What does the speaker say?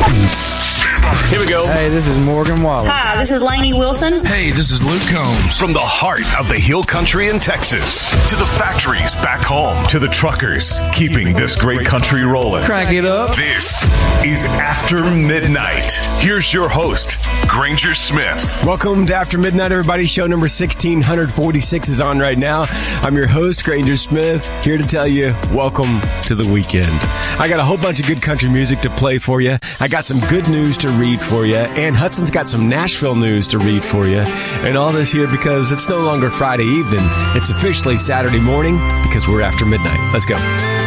Here we go. Hey, this is Morgan Wallen. Hi, this is Lainey Wilson. Hey, this is Luke Combs. From the heart of the Hill Country in Texas to the factories back home to the truckers keeping this great country rolling. Crank it up. This is After Midnight. Here's your host, Granger Smith. Welcome to After Midnight, everybody. Show number 1646 is on right now. I'm your host, Granger Smith, here to tell you, welcome to the weekend. I got a whole bunch of good country music to play for you. I got some good news to read for you. Ann Hudson's got some Nashville news to read for you. And all this here because it's no longer Friday evening. It's officially Saturday morning because we're After Midnight. Let's go.